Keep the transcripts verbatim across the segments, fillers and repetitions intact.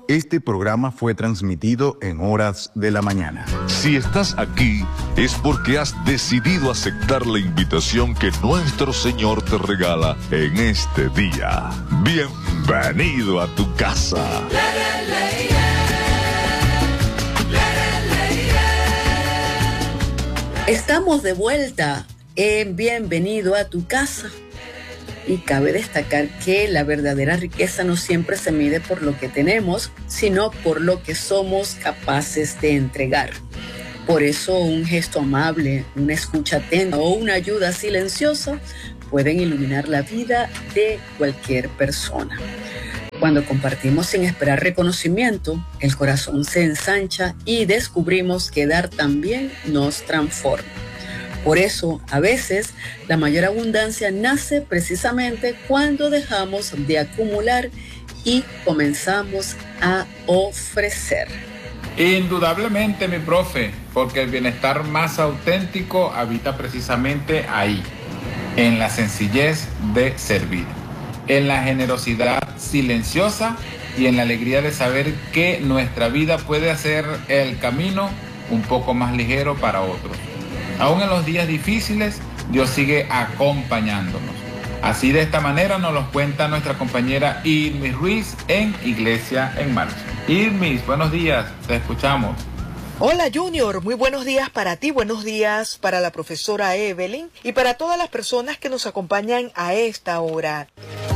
Este programa fue transmitido en horas de la mañana. Si estás aquí, es porque has decidido aceptar la invitación que nuestro Señor te regala en este día. Bienvenido a tu casa. Estamos de vuelta en Bienvenido a tu casa. Y cabe destacar que la verdadera riqueza no siempre se mide por lo que tenemos, sino por lo que somos capaces de entregar. Por eso un gesto amable, una escucha atenta o una ayuda silenciosa pueden iluminar la vida de cualquier persona. Cuando compartimos sin esperar reconocimiento, el corazón se ensancha y descubrimos que dar también nos transforma. Por eso, a veces, la mayor abundancia nace precisamente cuando dejamos de acumular y comenzamos a ofrecer. Indudablemente, mi profe, porque el bienestar más auténtico habita precisamente ahí, en la sencillez de servir, en la generosidad silenciosa y en la alegría de saber que nuestra vida puede hacer el camino un poco más ligero para otros. Aún en los días difíciles, Dios sigue acompañándonos. Así, de esta manera nos lo cuenta nuestra compañera Irmis Ruiz en Iglesia en Marcha. Irmis, buenos días, te escuchamos. Hola Junior, muy buenos días para ti, buenos días para la profesora Evelyn y para todas las personas que nos acompañan a esta hora.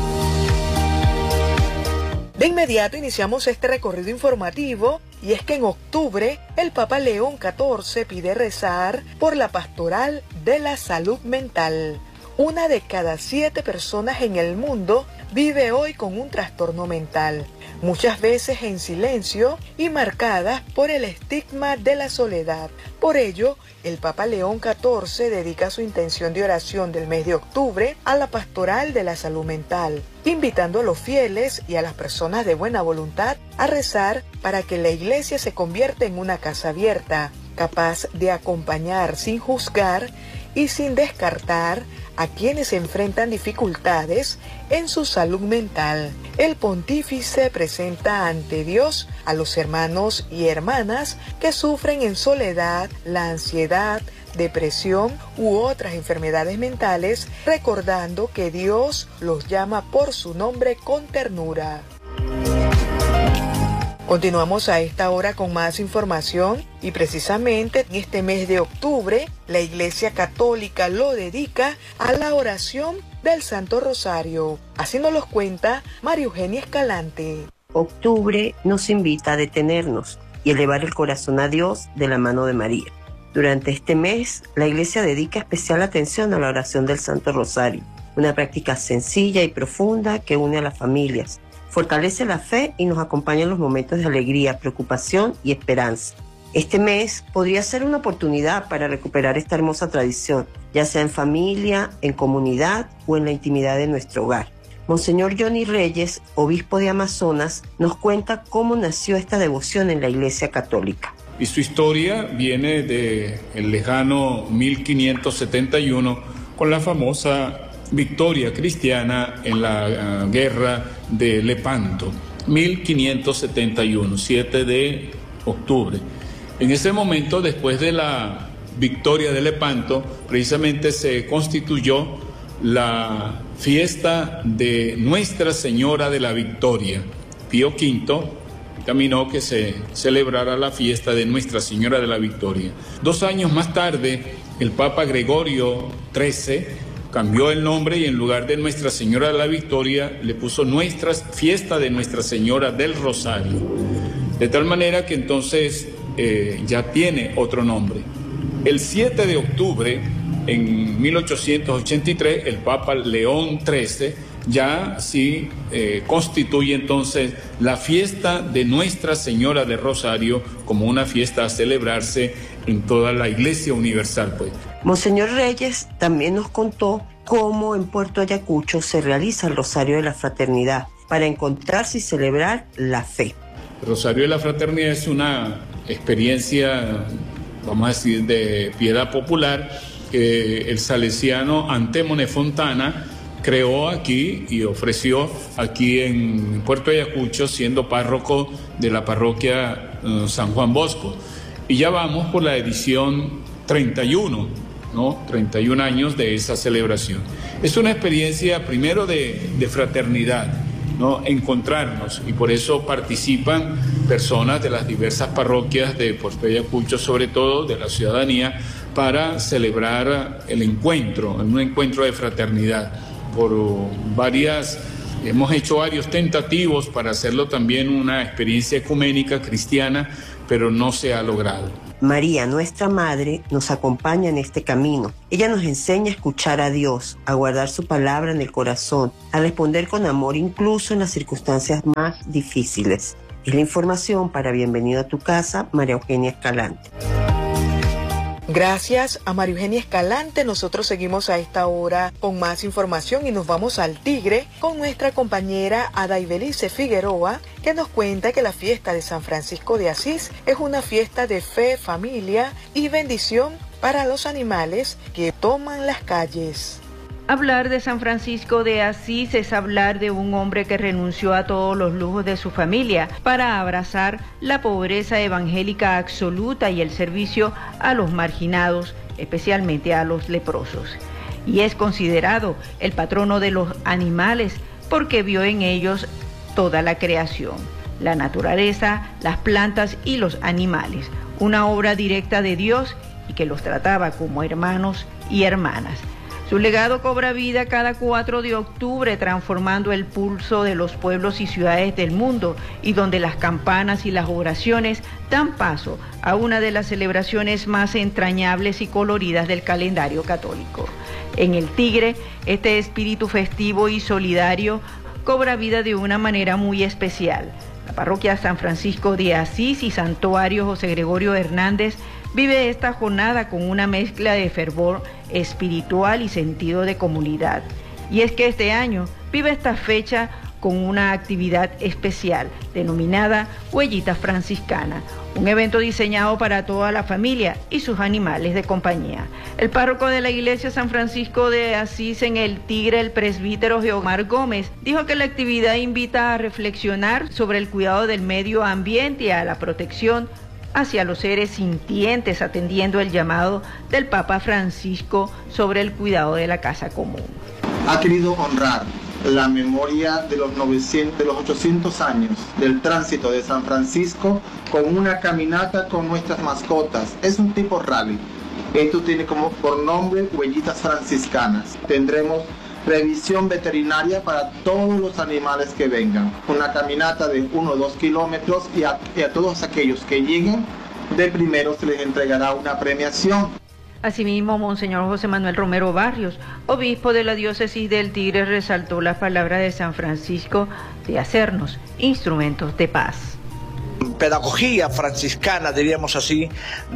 De inmediato iniciamos este recorrido informativo y es que en octubre el Papa León catorce pide rezar por la pastoral de la salud mental. Una de cada siete personas en el mundo vive hoy con un trastorno mental, muchas veces en silencio y marcadas por el estigma de la soledad. Por ello, el Papa León catorce dedica su intención de oración del mes de octubre a la pastoral de la salud mental, invitando a los fieles y a las personas de buena voluntad a rezar para que la iglesia se convierta en una casa abierta, capaz de acompañar sin juzgar y sin descartar a quienes enfrentan dificultades en su salud mental. El pontífice presenta ante Dios a los hermanos y hermanas que sufren en soledad la ansiedad, depresión u otras enfermedades mentales, recordando que Dios los llama por su nombre con ternura. Continuamos a esta hora con más información y precisamente en este mes de octubre la Iglesia Católica lo dedica a la oración del Santo Rosario. Así nos los cuenta María Eugenia Escalante. Octubre nos invita a detenernos y elevar el corazón a Dios de la mano de María. Durante este mes la Iglesia dedica especial atención a la oración del Santo Rosario, una práctica sencilla y profunda que une a las familias. Fortalece la fe y nos acompaña en los momentos de alegría, preocupación y esperanza. Este mes podría ser una oportunidad para recuperar esta hermosa tradición, ya sea en familia, en comunidad o en la intimidad de nuestro hogar. Monseñor Johnny Reyes, obispo de Amazonas, nos cuenta cómo nació esta devoción en la Iglesia Católica. Y su historia viene del lejano mil quinientos setenta y uno con la famosa victoria cristiana en la uh, guerra de Lepanto, mil quinientos setenta y uno, siete de octubre. En ese momento, después de la victoria de Lepanto, precisamente se constituyó la fiesta de Nuestra Señora de la Victoria. Pío quinto caminó que se celebrara la fiesta de Nuestra Señora de la Victoria. Dos años más tarde, el Papa Gregorio trece cambió el nombre y en lugar de Nuestra Señora de la Victoria le puso nuestra fiesta de Nuestra Señora del Rosario. De tal manera que entonces eh, ya tiene otro nombre. El siete de octubre, en mil ochocientos ochenta y tres, el Papa León trece ya sí eh, constituye entonces la fiesta de Nuestra Señora del Rosario como una fiesta a celebrarse en toda la Iglesia Universal, pues. Monseñor Reyes también nos contó cómo en Puerto Ayacucho se realiza el Rosario de la Fraternidad para encontrarse y celebrar la fe. El Rosario de la Fraternidad es una experiencia, vamos a decir, de piedad popular que el salesiano Antémone Fontana creó aquí y ofreció aquí en Puerto Ayacucho, siendo párroco de la parroquia uh, San Juan Bosco. Y ya vamos por la edición treinta y uno, ¿no? treinta y un años de esa celebración. Es una experiencia primero de, de fraternidad, ¿no? Encontrarnos, y por eso participan personas de las diversas parroquias de Puerto Ayacucho, sobre todo de la ciudadanía, para celebrar el encuentro, un encuentro de fraternidad. Por varias, hemos hecho varios tentativos para hacerlo también una experiencia ecuménica cristiana, pero no se ha logrado. María, nuestra Madre, nos acompaña en este camino. Ella nos enseña a escuchar a Dios, a guardar su palabra en el corazón, a responder con amor incluso en las circunstancias más difíciles. Es la información para Bienvenido a tu Casa, María Eugenia Escalante. Gracias a María Eugenia Escalante. Nosotros seguimos a esta hora con más información y nos vamos al Tigre con nuestra compañera Adaibelice Figueroa, que nos cuenta que la fiesta de San Francisco de Asís es una fiesta de fe, familia y bendición para los animales que toman las calles. Hablar de San Francisco de Asís es hablar de un hombre que renunció a todos los lujos de su familia para abrazar la pobreza evangélica absoluta y el servicio a los marginados, especialmente a los leprosos. Y es considerado el patrono de los animales porque vio en ellos toda la creación, la naturaleza, las plantas y los animales, una obra directa de Dios y que los trataba como hermanos y hermanas. Su legado cobra vida cada cuatro de octubre, transformando el pulso de los pueblos y ciudades del mundo, y donde las campanas y las oraciones dan paso a una de las celebraciones más entrañables y coloridas del calendario católico. En el Tigre, este espíritu festivo y solidario cobra vida de una manera muy especial. La parroquia San Francisco de Asís y Santuario José Gregorio Hernández vive esta jornada con una mezcla de fervor espiritual y sentido de comunidad. Y es que este año vive esta fecha con una actividad especial denominada Huellita Franciscana, un evento diseñado para toda la familia y sus animales de compañía. El párroco de la iglesia San Francisco de Asís en el Tigre, el presbítero Geomar Gómez, dijo que la actividad invita a reflexionar sobre el cuidado del medio ambiente y a la protección hacia los seres sintientes, atendiendo el llamado del Papa Francisco sobre el cuidado de la casa común. Ha querido honrar la memoria de los novecientos, de los ochocientos años del tránsito de San Francisco con una caminata con nuestras mascotas. Es un tipo rally. Esto tiene como por nombre Huellitas Franciscanas. Tendremos revisión veterinaria para todos los animales que vengan. Una caminata de uno o dos kilómetros y a, y a todos aquellos que lleguen de primero se les entregará una premiación. Asimismo, Monseñor José Manuel Romero Barrios, obispo de la diócesis del Tigre, resaltó la palabra de San Francisco de hacernos instrumentos de paz. Pedagogía franciscana, diríamos así,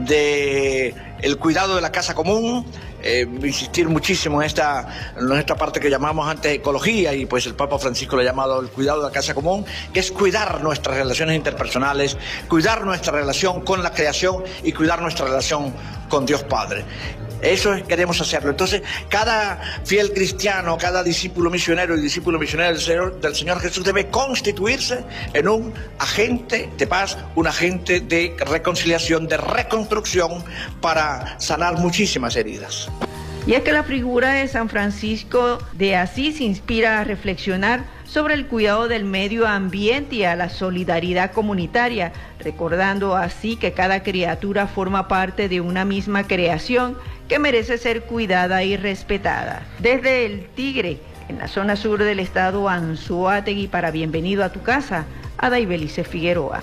de el cuidado de la casa común, eh, insistir muchísimo en esta, en esta parte que llamamos antes ecología, y pues el Papa Francisco lo ha llamado el cuidado de la casa común, que es cuidar nuestras relaciones interpersonales, cuidar nuestra relación con la creación y cuidar nuestra relación con Dios Padre. Eso es, queremos hacerlo. Entonces, cada fiel cristiano, cada discípulo misionero y discípulo misionero del Señor, del Señor Jesús debe constituirse en un agente de paz, un agente de reconciliación, de reconstrucción, para sanar muchísimas heridas. Y es que la figura de San Francisco de Asís inspira a reflexionar sobre el cuidado del medio ambiente y a la solidaridad comunitaria, recordando así que cada criatura forma parte de una misma creación que merece ser cuidada y respetada. Desde el Tigre, en la zona sur del estado Anzoátegui, para Bienvenido a tu Casa, Adaibelice Figueroa.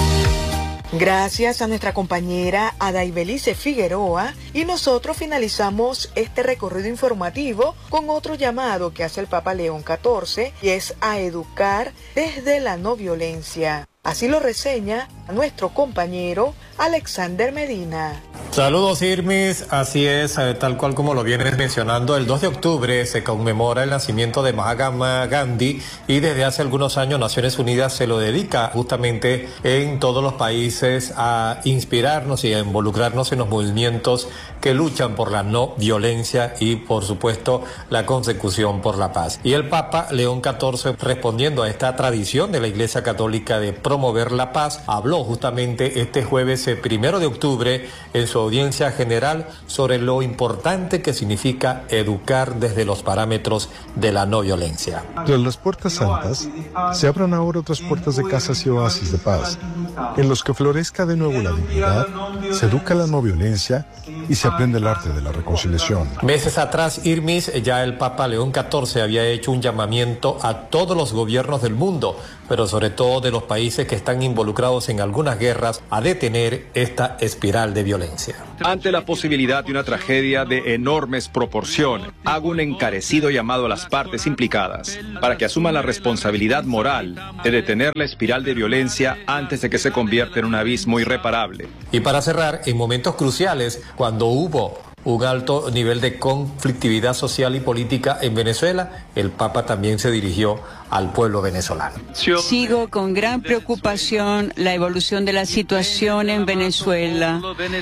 Gracias a nuestra compañera Adaibelice Figueroa, y nosotros finalizamos este recorrido informativo con otro llamado que hace el Papa León catorce, y es a educar desde la no violencia. Así lo reseña nuestro compañero Alexander Medina. Saludos, Irmis, así es, tal cual como lo vienes mencionando, el dos de octubre se conmemora el nacimiento de Mahatma Gandhi y desde hace algunos años Naciones Unidas se lo dedica justamente en todos los países a inspirarnos y a involucrarnos en los movimientos que luchan por la no violencia y por supuesto la consecución por la paz. Y el Papa León catorce, respondiendo a esta tradición de la Iglesia Católica de promover la paz, habló justamente este jueves primero de octubre en su audiencia general sobre lo importante que significa educar desde los parámetros de la no violencia. Tras las puertas santas, se abran ahora otras puertas de casas y oasis de paz, en los que florezca de nuevo la dignidad, se educa la no violencia y se aprende el arte de la reconciliación. Meses atrás, Irmis, ya el Papa León catorce había hecho un llamamiento a todos los gobiernos del mundo, pero sobre todo de los países que están involucrados en algunas guerras, a detener esta espiral de violencia. Ante la posibilidad de una tragedia de enormes proporciones, hago un encarecido llamado a las partes implicadas para que asuman la responsabilidad moral de detener la espiral de violencia antes de que se convierta en un abismo irreparable. Y para cerrar, en momentos cruciales, cuando hubo un alto nivel de conflictividad social y política en Venezuela, el Papa también se dirigió al pueblo venezolano. Sigo con gran preocupación la evolución de la situación en Venezuela.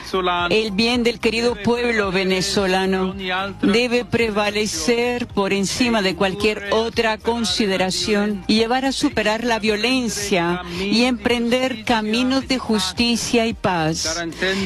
El bien del querido pueblo venezolano debe prevalecer por encima de cualquier otra consideración y llevar a superar la violencia y emprender caminos de justicia y paz,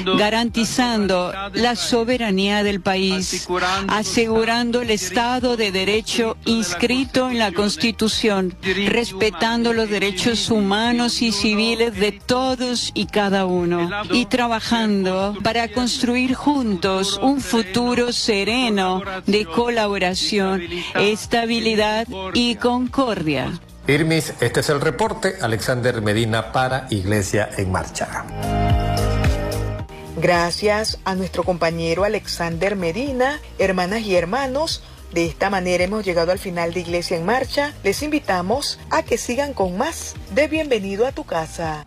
garantizando la soberanía del país, asegurando el Estado de Derecho inscrito en la Constitución, respetando los derechos humanos y civiles de todos y cada uno, y trabajando para construir juntos un futuro sereno de colaboración, estabilidad y concordia. Irmis, este es el reporte. Alexander Medina para Iglesia en Marcha. Gracias a nuestro compañero Alexander Medina. Hermanas y hermanos, de esta manera hemos llegado al final de Iglesia en Marcha. Les invitamos a que sigan con más de Bienvenido a tu casa.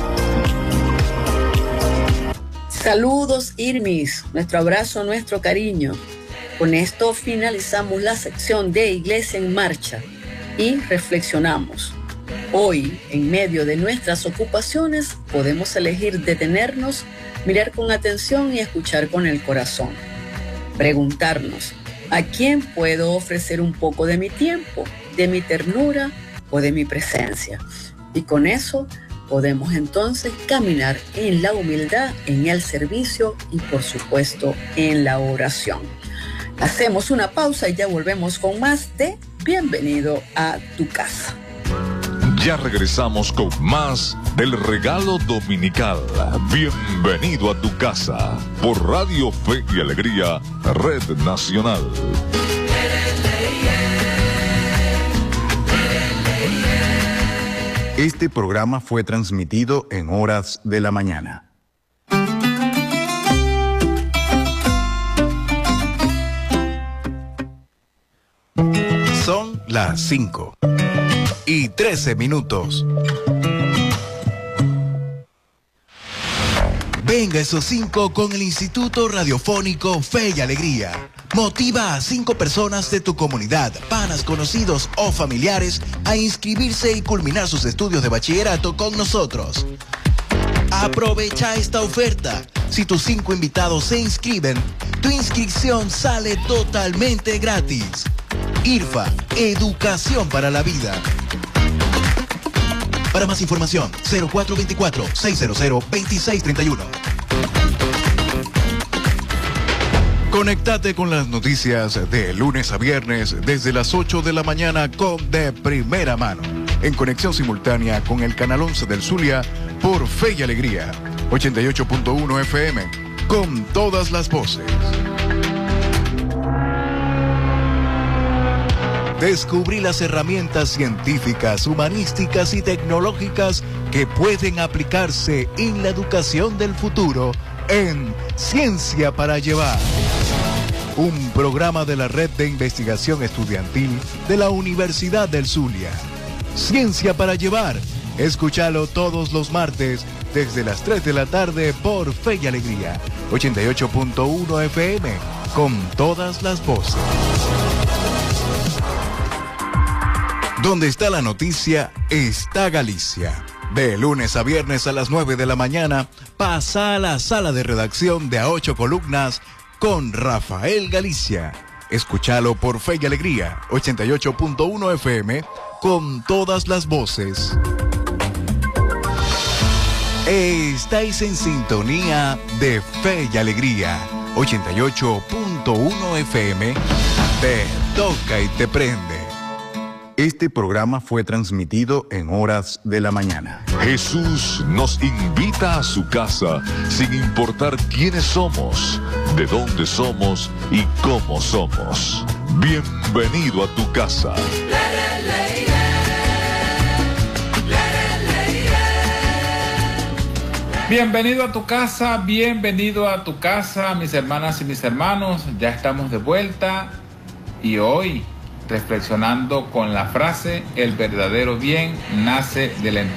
Saludos, Irmis, nuestro abrazo, nuestro cariño. Con esto finalizamos la sección de Iglesia en Marcha y reflexionamos. Hoy, en medio de nuestras ocupaciones, podemos elegir detenernos, mirar con atención y escuchar con el corazón. Preguntarnos, ¿a quién puedo ofrecer un poco de mi tiempo, de mi ternura o de mi presencia? Y con eso podemos entonces caminar en la humildad, en el servicio y por supuesto en la oración. Hacemos una pausa y ya volvemos con más de Bienvenido a tu casa. Ya regresamos con más del regalo dominical. Bienvenido a tu casa por Radio Fe y Alegría, Red Nacional. Este programa fue transmitido en horas de la mañana. Son las cinco y trece minutos. Venga esos cinco con el Instituto Radiofónico Fe y Alegría. Motiva a cinco personas de tu comunidad, panas, conocidos o familiares a inscribirse y culminar sus estudios de bachillerato con nosotros. Aprovecha esta oferta. Si tus cinco invitados se inscriben, tu inscripción sale totalmente gratis. I R F A, Educación para la Vida. Para más información, cero cuatro dos cuatro, seis cero cero, dos seis tres uno. Conéctate con las noticias de lunes a viernes desde las ocho de la mañana con De Primera Mano. En conexión simultánea con el Canal once del Zulia por Fe y Alegría, ochenta y ocho punto uno F M, con todas las voces. Descubrí las herramientas científicas, humanísticas y tecnológicas que pueden aplicarse en la educación del futuro en Ciencia para Llevar. Un programa de la Red de Investigación Estudiantil de la Universidad del Zulia. Ciencia para Llevar, Escúchalo todos los martes desde las tres de la tarde por Fe y Alegría, ochenta y ocho punto uno F M, con todas las voces. Donde está la noticia, está Galicia. De lunes a viernes a las nueve de la mañana, pasa a la sala de redacción de A Ocho Columnas con Rafael Galicia. Escúchalo por Fe y Alegría, ochenta y ocho punto uno F M, con todas las voces. Estáis en sintonía de Fe y Alegría, ochenta y ocho punto uno F M, te toca y te prende. Este programa fue transmitido en horas de la mañana. Jesús nos invita a su casa sin importar quiénes somos, de dónde somos y cómo somos. Bienvenido a tu casa. Bienvenido a tu casa, bienvenido a tu casa, mis hermanas y mis hermanos. Ya estamos de vuelta y hoy reflexionando con la frase: el verdadero bien nace de la